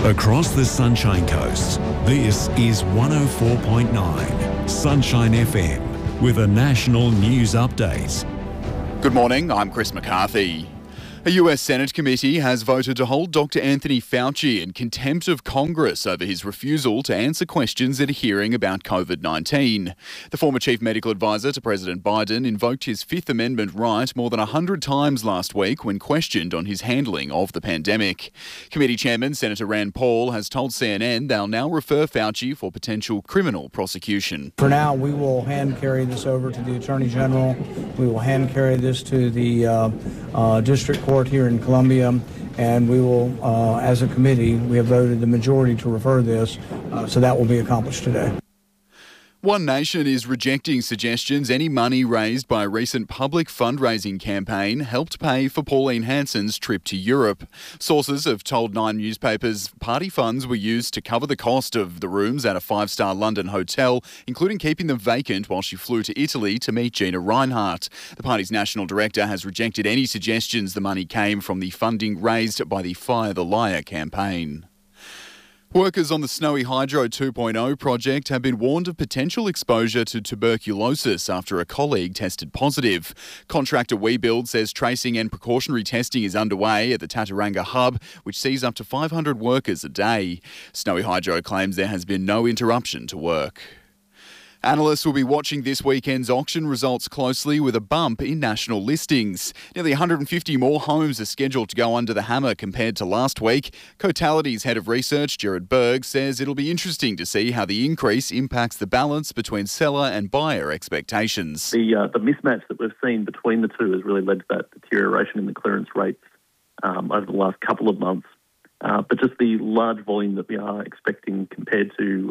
Across the Sunshine Coast, this is 104.9 Sunshine FM with a national news update. Good morning, I'm Chris McCarthy. A US Senate committee has voted to hold Dr. Anthony Fauci in contempt of Congress over his refusal to answer questions at a hearing about COVID-19. The former chief medical advisor to President Biden invoked his Fifth Amendment right more than 100 times last week when questioned on his handling of the pandemic. Committee chairman Senator Rand Paul has told CNN they'll now refer Fauci for potential criminal prosecution. For now, we will hand carry this over to the Attorney General. We will hand carry this to the District Court here in Columbia, and we will, as a committee, we have voted the majority to refer this, so that will be accomplished today. One Nation is rejecting suggestions any money raised by a recent public fundraising campaign helped pay for Pauline Hanson's trip to Europe. Sources have told Nine newspapers party funds were used to cover the cost of the rooms at a five-star London hotel, including keeping them vacant while she flew to Italy to meet Gina Rinehart. The party's national director has rejected any suggestions the money came from the funding raised by the Fire the Liar campaign. Workers on the Snowy Hydro 2.0 project have been warned of potential exposure to tuberculosis after a colleague tested positive. Contractor WeBuild says tracing and precautionary testing is underway at the Tataranga hub, which sees up to 500 workers a day. Snowy Hydro claims there has been no interruption to work. Analysts will be watching this weekend's auction results closely with a bump in national listings. Nearly 150 more homes are scheduled to go under the hammer compared to last week. Cotality's head of research, Gerard Berg, says it'll be interesting to see how the increase impacts the balance between seller and buyer expectations. The mismatch that we've seen between the two has really led to that deterioration in the clearance rates over the last couple of months. But just the large volume that we are expecting compared to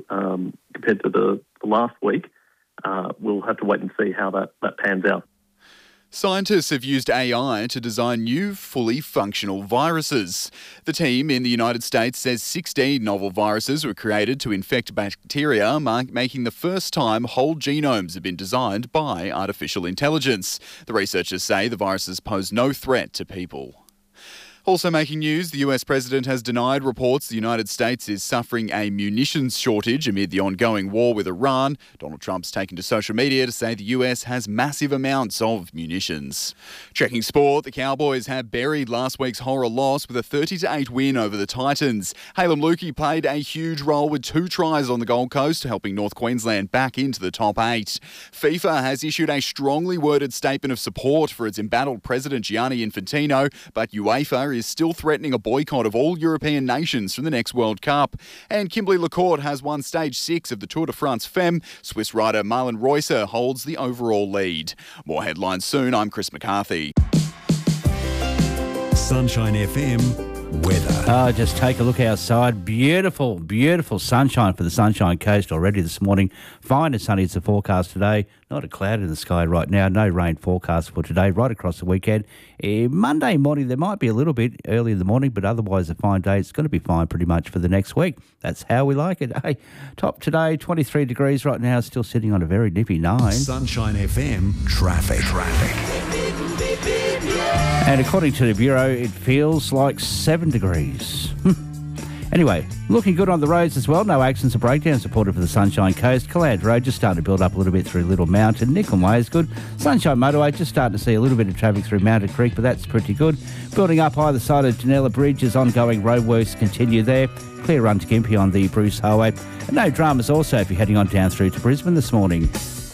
the last week, we'll have to wait and see how that pans out. Scientists have used AI to design new, fully functional viruses. The team in the United States says 16 novel viruses were created to infect bacteria, making the first time whole genomes have been designed by artificial intelligence. The researchers say the viruses pose no threat to people. Also making news, the US president has denied reports the United States is suffering a munitions shortage amid the ongoing war with Iran. Donald Trump's taken to social media to say the US has massive amounts of munitions. Checking sport, the Cowboys have buried last week's horror loss with a 30-8 win over the Titans. Halem Lukey played a huge role with 2 tries on the Gold Coast, helping North Queensland back into the top 8. FIFA has issued a strongly worded statement of support for its embattled president Gianni Infantino, but UEFA is still threatening a boycott of all European nations from the next World Cup. And Kimberly LaCourte has won Stage 6 of the Tour de France Femme. Swiss rider Marlon Reusser holds the overall lead. More headlines soon. I'm Chris McCarthy. Sunshine FM weather. Just take a look outside. Beautiful, beautiful sunshine for the Sunshine Coast already this morning. Fine and sunny is the forecast today. Not a cloud in the sky right now. No rain forecast for today, right across the weekend. Monday morning, there might be a little bit early in the morning, but otherwise a fine day. It's going to be fine pretty much for the next week. That's how we like it. Hey, top today, 23 degrees right now, still sitting on a very nippy 9. Sunshine FM traffic. And according to the Bureau, it feels like 7 degrees. Anyway, looking good on the roads as well. No accidents or breakdowns reported for the Sunshine Coast. Calad Road just starting to build up a little bit through Little Mountain. Nicholm Way is good. Sunshine Motorway just starting to see a little bit of traffic through Mountain Creek, but that's pretty good. Building up either side of Janella Bridge as ongoing roadworks continue there. Clear run to Gympie on the Bruce Highway. And no dramas also if you're heading on down through to Brisbane this morning.